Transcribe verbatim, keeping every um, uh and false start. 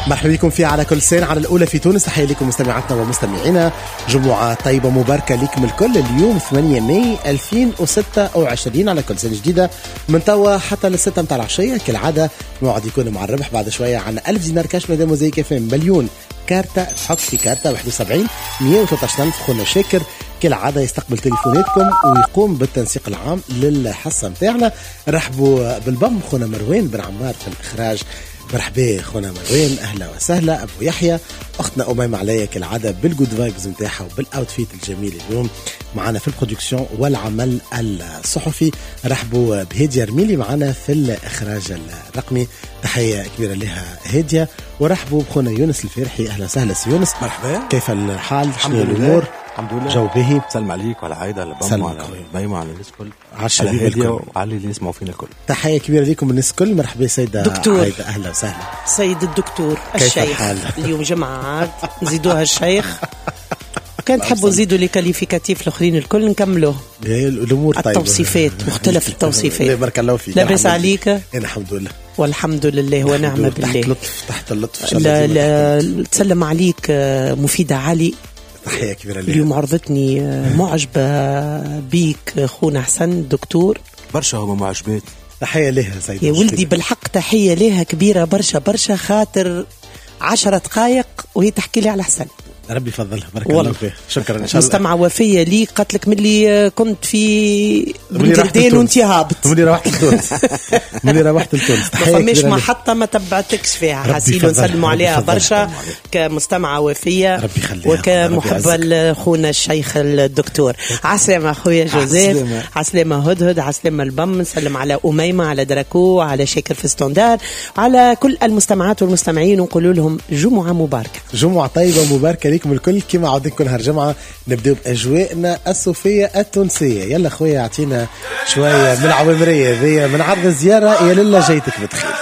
مرحبا بكم في على كل سنة على الأولى في تونس. تحية لكم مستمعاتنا ومستمعينا، جمعة طيبة مباركة لكم الكل. اليوم ثمانية ماي ألفين وستة وعشرين على كل سنة جديدة من توا حتى للستة متاع العشية كالعادة. موعد يكون مع الربح بعد شوية عن ألف دينار كاش مدام زي كيفين مليون كارتة تحط في كارتة واحد وسبعين مية وثلاثة عشر. خونا شاكر كالعادة يستقبل تليفوناتكم ويقوم بالتنسيق العام للحصة متاعنا. رحبوا بالبم خونا مروان بن عمار في الإخراج. مرحبا خونا مروان، اهلا وسهلا. ابو يحيى اختنا اميمه عليا كالعاده بالجود فايبز نتاعها وبالاوتفيت الجميل اليوم معنا في البرودكسيون والعمل الصحفي. رحبوا بهديه رميلي معنا في الاخراج الرقمي، تحيه كبيره لها هديه. ورحبوا بخونا يونس الفرحي، اهلا وسهلا سي يونس. مرحبا، كيف الحال؟ شنو الامور؟ الحمد لله، جو باهي. سلم عليك وعلى عايده على بام وعلى ميمه وعلى الناس الكل، على الشباب الكل وعلى اللي يسمعوا فينا الكل. تحيه كبيره لكم الناس الكل. مرحبا سيده دكتور عايده، اهلا وسهلا. سيد الدكتور كيف الشيخ الحال؟ اليوم جمعة عاد نزيدوها الشيخ. كان تحبوا نزيدوا لي كاليفيكاتيف الاخرين الكل نكملوه. الامور طيبه، التوصيفات مختلف التوصيفات. بارك الله فيك. لاباس عليك؟ انا الحمد لله والحمد لله ونعم بالله. تحت لطف تحت اللطف. لا لا تسلم عليك مفيدة علي، تحية كبيرة لي. اليوم عرضتني معجبة بيك خونا حسن دكتور برشا هما معجبات. تحية لها سيدي يا ولدي، بالحق تحية لها كبيرة برشا برشا، خاطر عشرة دقائق وهي تحكي لي على حسن. ربي يفضلها، بارك الله فيك. شكرا ان شاء الله. مستمعة وفية لي قالت لك ملي كنت في بلدان وانت هابط. ملي روحت لتونس ملي روحت لتونس ما فماش محطة ما تبعتكش فيها. حسين نسلموا عليها برشا كمستمعة وفية وكمحبة لخونا الشيخ الدكتور. عسلامة أخويا جوزيف، عسلامة هدهد، عسلامة البم. نسلم على أميمة، على دراكو، على شاكر في ستوندار، على كل المستمعات والمستمعين، ونقول لهم جمعة مباركة، جمعة طيبة مباركة لكم الكل. كما عودنا كل هالجمعة نبدأ بأجواءنا الصوفية التونسية. يلا خويا اعطينا شوية من العوامرية ذي من عرض الزيارة يا لله جيتك بتخيل.